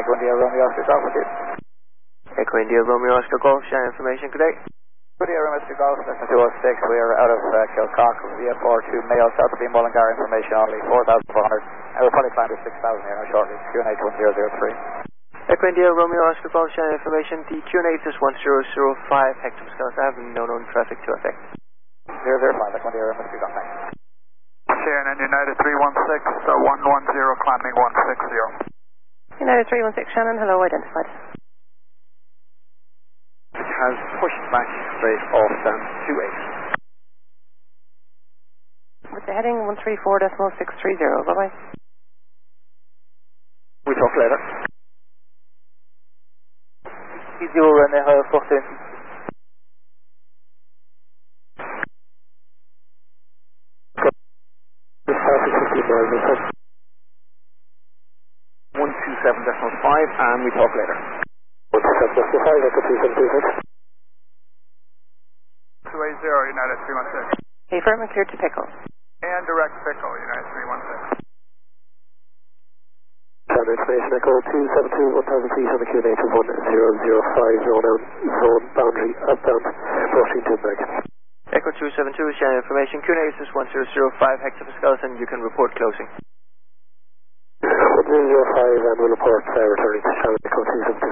Echo India Romeo Oscar Golf with you. Echo India Romeo Oscar Golf, share information, good day. Good day, Mr. Golf, Listen 206, we are out of Kilcock, VF4 to Mayo, south of the Mullingar, information only 4,400. I will probably climb to 6,000 here now shortly, QNH 1003. Echo India Romeo Oscar Golf, share information, the QNH is 1005 hectopascals, having no known traffic to affect. 005, Echo India Mr. Golf, thanks. Shannon, United 316, 110, climbing 160. United 316, Shannon, hello, identified. It has pushed back straight off down 28. With the heading 134.630, bye-bye. We talk later. Easy over and they have 14. This traffic 15 miles, 127.5 and we talk later. 127.5, Echo 272. 280, United 316. Hey, firm and clear to pickle. And direct pickle, United 316. Standard information, Echo 272, 1,000 feet on the QNH of 1005, zone boundary, outbound, approaching Timberg. Echo 272, share information, QNH is 1005 hectopascals and you can report closing. 1005 and we'll report returning to Shannon, Echo 272.